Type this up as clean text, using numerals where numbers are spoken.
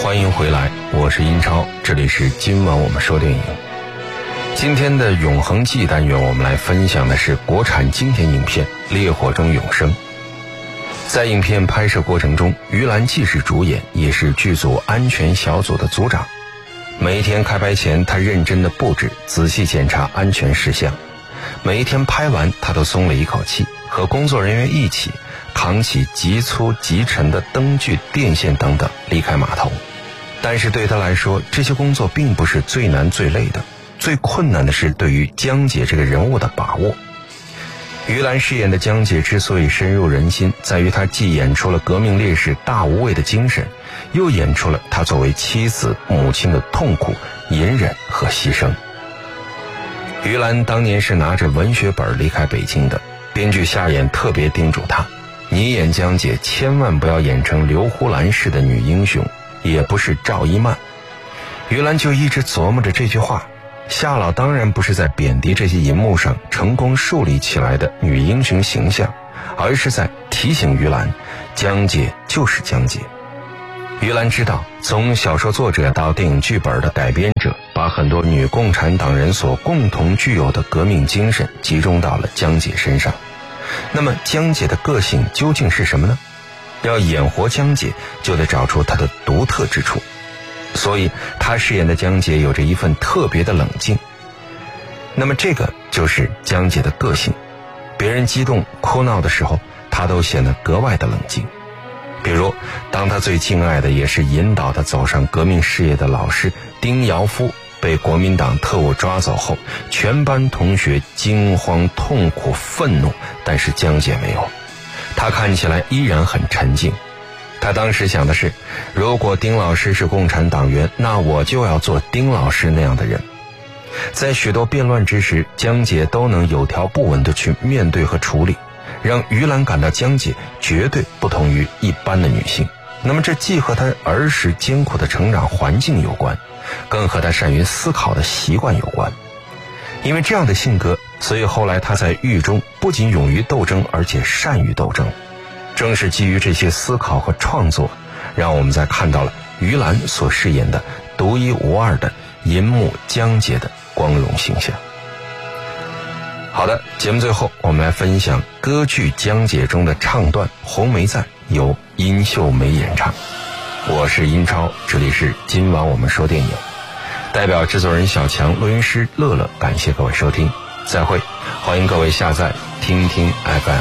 欢迎回来，我是英超，这里是今晚我们说电影。今天的永恒记忆单元，我们来分享的是国产经典影片《烈火中永生》。在影片拍摄过程中，于兰既是主演，也是剧组安全小组的组长。每一天开拍前，她认真的布置，仔细检查安全事项。每一天拍完，她都松了一口气，和工作人员一起扛起极粗极沉的灯具、电线等等，离开码头。但是对他来说，这些工作并不是最难最累的，最困难的是对于江姐这个人物的把握。于兰饰演的江姐之所以深入人心，在于她既演出了革命烈士大无畏的精神，又演出了她作为妻子母亲的痛苦、隐忍和牺牲。于兰当年是拿着文学本离开北京的，编剧夏衍特别叮嘱她，你演江姐千万不要演成刘胡兰式的女英雄，也不是赵一曼。于兰就一直琢磨着这句话，夏老当然不是在贬低这些银幕上成功树立起来的女英雄形象，而是在提醒于兰，江姐就是江姐。于兰知道，从小说作者到电影剧本的改编者，把很多女共产党人所共同具有的革命精神集中到了江姐身上。那么江姐的个性究竟是什么呢？要演活江姐，就得找出她的独特之处。所以她饰演的江姐有着一份特别的冷静。那么这个就是江姐的个性，别人激动哭闹的时候，她都显得格外的冷静。比如当她最敬爱的也是引导她走上革命事业的老师丁尧夫被国民党特务抓走后，全班同学惊慌痛苦愤怒，但是江姐没有，她看起来依然很沉静。她当时想的是，如果丁老师是共产党员，那我就要做丁老师那样的人。在许多变乱之时，江姐都能有条不紊地去面对和处理，让于兰感到江姐绝对不同于一般的女性。那么这既和她儿时艰苦的成长环境有关，更和她善于思考的习惯有关。因为这样的性格，所以后来她在狱中不仅勇于斗争，而且善于斗争。正是基于这些思考和创作，让我们在看到了于兰所饰演的独一无二的银幕江姐的光荣形象。好的，节目最后我们来分享歌剧《江姐》中的唱段《红梅赞》，由殷秀梅演唱。我是英超，这里是今晚我们说电影，代表制作人小强、录音师乐乐，感谢各位收听，再会。欢迎各位下载听听 FM。